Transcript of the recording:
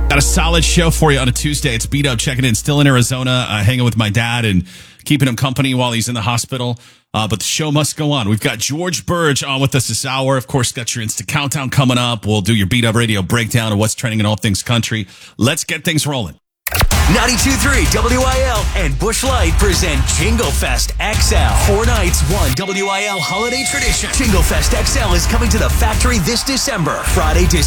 Got a solid show for you on a Tuesday. It's Beat Up checking in, still in Arizona, hanging with my dad and keeping him company while he's in the hospital. But the show must go on. We've got George Burge on with us this hour. Of course, got your Insta Countdown coming up. We'll do your Beat Up Radio breakdown of what's trending in all things country. Let's get things rolling. 92.3 WIL and Busch Light present Jingle Fest XL. 4 nights, one WIL holiday tradition. Jingle Fest XL is coming to the factory this December. Friday,